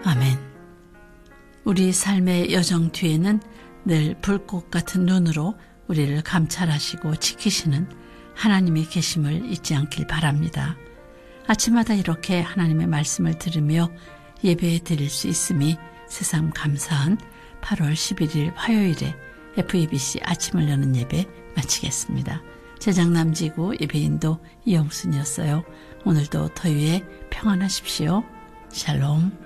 아멘. 우리 삶의 여정 뒤에는 늘 불꽃 같은 눈으로 우리를 감찰하시고 지키시는 하나님의 계심을 잊지 않길 바랍니다. 아침마다 이렇게 하나님의 말씀을 들으며 예배 드릴 수 있음이 새삼 감사한 8월 11일 화요일에 FEBC 아침을 여는 예배 마치겠습니다. 제작 남지구 예배인도 이영순이었어요. 오늘도 토요일에 평안하십시오. 샬롬.